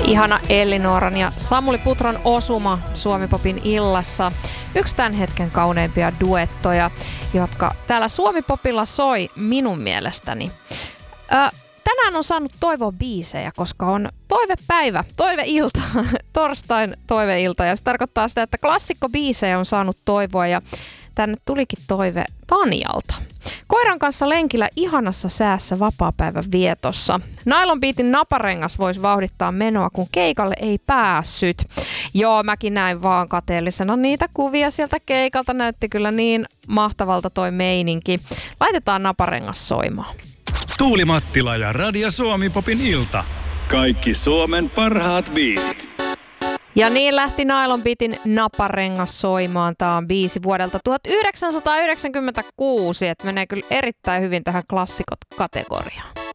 Ihana Ellinoran ja Samuli Putran osuma Suomi-popin illassa. Yksi tämän hetken kauneimpia duettoja, jotka täällä Suomi-popilla soi minun mielestäni. Tänään on saanut toivoa biisejä, koska on toivepäivä, toiveilta, torstain toiveilta. Ja se tarkoittaa sitä, että klassikkobiisejä on saanut toivoa ja tänne tulikin toive Tanjalta. Koiran kanssa lenkillä ihanassa säässä vapaapäivän vietossa. Nylon Beatin Naparengas voisi vauhdittaa menoa, kun keikalle ei päässyt. Joo, mäkin näin vaan kateellisena niitä kuvia sieltä keikalta. Näytti kyllä niin mahtavalta toi meininki. Laitetaan Naparengas soimaan. Tuuli Mattila ja Radio Suomi-popin ilta. Kaikki Suomen parhaat biisit. Ja niin lähti Nylon Beatin Naparengas soimaan. Tää on biisi vuodelta 1996, että menee kyllä erittäin hyvin tähän klassikot-kategoriaan.